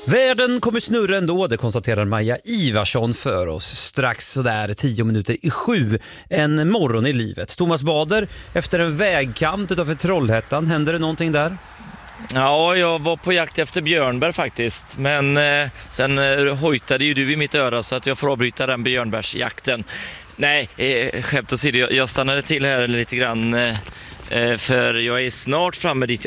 Världen kommer snurra ändå, det konstaterar Maja Ivarsson för oss strax sådär 6:10 en morgon i livet. Thomas Bader, efter en vägkant utanför Trollhättan, händer det någonting där? Ja, jag var på jakt efter björnbär faktiskt, men sen hojtade ju du i mitt öra så att jag får avbryta den björnbärsjakten. Nej, skämt åsido, jag stannade till här lite grann för jag är snart framme dit